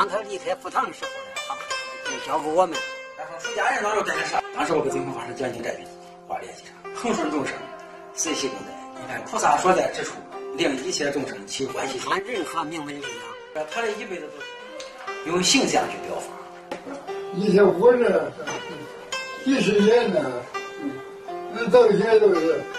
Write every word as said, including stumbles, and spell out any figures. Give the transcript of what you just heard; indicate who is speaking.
Speaker 1: 当他离开赴唐的时候呢，他就交给我们。
Speaker 2: 他说出家人哪有这件事？当时我跟净空法师讲起这句话联系上，恒顺众生，随喜共在。你看菩萨所在之处，令一切众生起欢喜心。
Speaker 1: 看任何名门力量，
Speaker 2: 他这一辈子都是用形象去表达。
Speaker 3: 一些活着，一十年呢，那到现在都是。